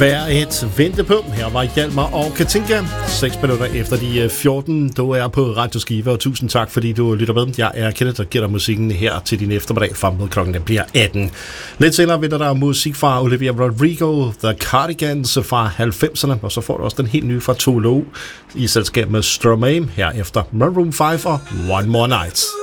Værd et vente på. Her var Hjalmar og Katinka. 6 minutter efter de 14. Du er på Radio Skive, og tusind tak, fordi du lytter med. Jeg er Kenneth, der giver dig musikken her til din eftermiddag frem mod klokken bliver 18. Lidt senere venter der musik fra Olivia Rodrigo, The Cardigans fra 90'erne, og så får du også den helt nye fra Tolo i selskab med Stromae, herefter Maroon 5 og One More Night.